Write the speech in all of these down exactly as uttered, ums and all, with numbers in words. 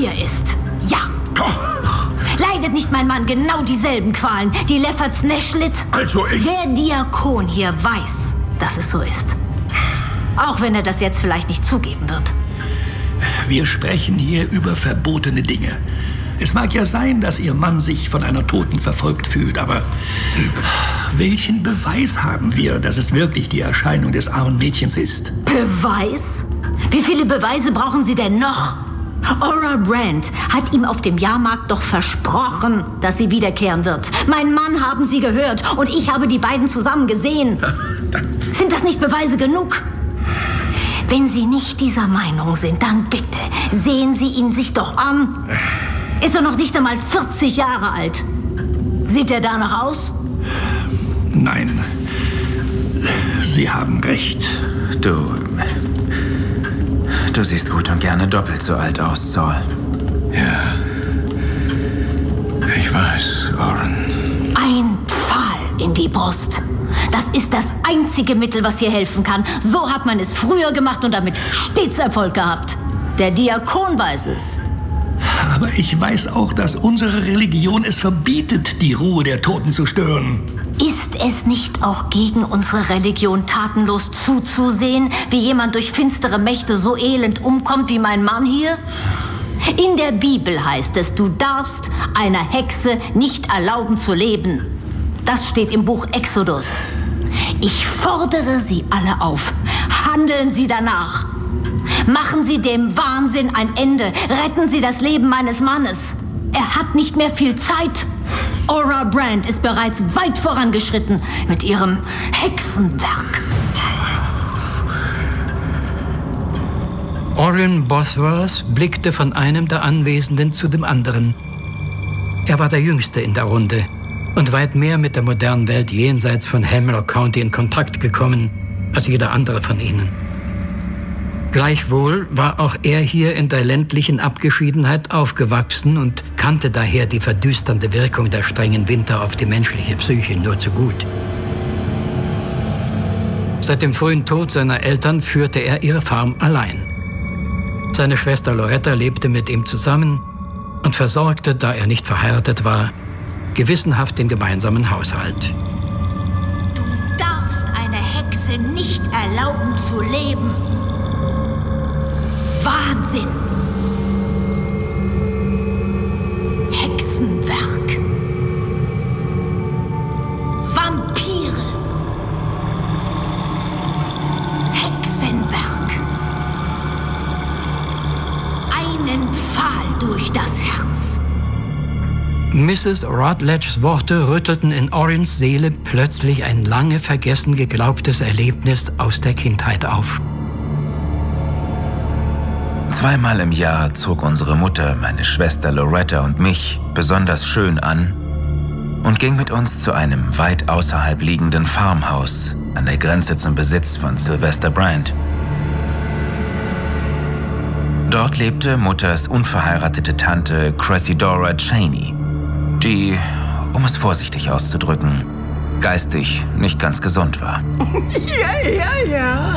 hier ist. Ja. Leidet nicht mein Mann genau dieselben Qualen, die Lefferts Nash litt? Also ich... Der Diakon hier weiß, dass es so ist. Auch wenn er das jetzt vielleicht nicht zugeben wird. Wir sprechen hier über verbotene Dinge. Es mag ja sein, dass Ihr Mann sich von einer Toten verfolgt fühlt, aber welchen Beweis haben wir, dass es wirklich die Erscheinung des armen Mädchens ist? Beweis? Wie viele Beweise brauchen Sie denn noch? Ora Brand hat ihm auf dem Jahrmarkt doch versprochen, dass sie wiederkehren wird. Mein Mann haben Sie gehört und ich habe die beiden zusammen gesehen. Sind das nicht Beweise genug? Wenn Sie nicht dieser Meinung sind, dann bitte sehen Sie ihn sich doch an. Ist er noch nicht einmal vierzig Jahre alt? Sieht er danach aus? Nein, Sie haben recht. Du... Du siehst gut und gerne doppelt so alt aus, Saul. Ja. Ich weiß, Oren. Ein Pfahl in die Brust. Das ist das einzige Mittel, was hier helfen kann. So hat man es früher gemacht und damit stets Erfolg gehabt. Der Diakon weiß es. Aber ich weiß auch, dass unsere Religion es verbietet, die Ruhe der Toten zu stören. Ist es nicht auch gegen unsere Religion tatenlos zuzusehen, wie jemand durch finstere Mächte so elend umkommt wie mein Mann hier? In der Bibel heißt es, du darfst einer Hexe nicht erlauben zu leben. Das steht im Buch Exodus. Ich fordere Sie alle auf. Handeln Sie danach. Machen Sie dem Wahnsinn ein Ende. Retten Sie das Leben meines Mannes. Er hat nicht mehr viel Zeit. Ora Brand ist bereits weit vorangeschritten mit ihrem Hexenwerk. Orrin Bosworth blickte von einem der Anwesenden zu dem anderen. Er war der Jüngste in der Runde und weit mehr mit der modernen Welt jenseits von Hemlock County in Kontakt gekommen als jeder andere von ihnen. Gleichwohl war auch er hier in der ländlichen Abgeschiedenheit aufgewachsen und kannte daher die verdüsternde Wirkung der strengen Winter auf die menschliche Psyche nur zu gut. Seit dem frühen Tod seiner Eltern führte er ihre Farm allein. Seine Schwester Loretta lebte mit ihm zusammen und versorgte, da er nicht verheiratet war, gewissenhaft den gemeinsamen Haushalt. Du darfst einer Hexe nicht erlauben zu leben. Wahnsinn! Hexenwerk! Vampire! Hexenwerk! Einen Pfahl durch das Herz! Misses Rutledges Worte rüttelten in Orrins Seele plötzlich ein lange vergessen geglaubtes Erlebnis aus der Kindheit auf. Zweimal im Jahr zog unsere Mutter, meine Schwester Loretta und mich besonders schön an und ging mit uns zu einem weit außerhalb liegenden Farmhaus an der Grenze zum Besitz von Sylvester Brand. Dort lebte Mutters unverheiratete Tante Cressidora Cheney, die, um es vorsichtig auszudrücken, geistig nicht ganz gesund war. Ja, ja, ja.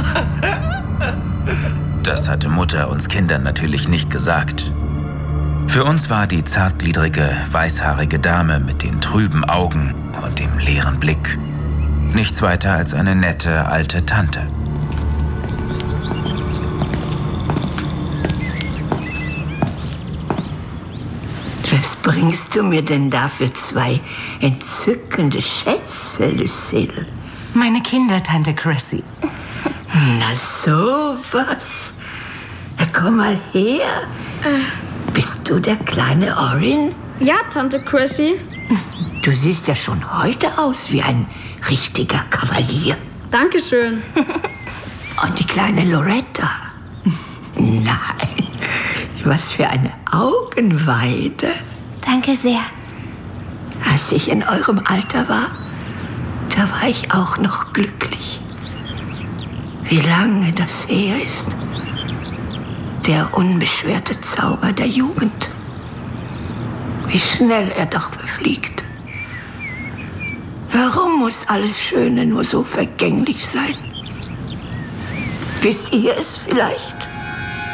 Das hatte Mutter uns Kindern natürlich nicht gesagt. Für uns war die zartgliedrige, weißhaarige Dame mit den trüben Augen und dem leeren Blick nichts weiter als eine nette alte Tante. Was bringst du mir denn da für zwei entzückende Schätze, Lucille? Meine Kinder, Tante Cressy. Na sowas. Na komm mal her. Äh. Bist du der kleine Orrin? Ja, Tante Cressy. Du siehst ja schon heute aus wie ein richtiger Kavalier. Dankeschön. Und die kleine Loretta? Nein, was für eine Augenweide. Danke sehr. Als ich in eurem Alter war, da war ich auch noch glücklich. Wie lange das her ist. Der unbeschwerte Zauber der Jugend. Wie schnell er doch verfliegt. Warum muss alles Schöne nur so vergänglich sein? Wisst ihr es vielleicht?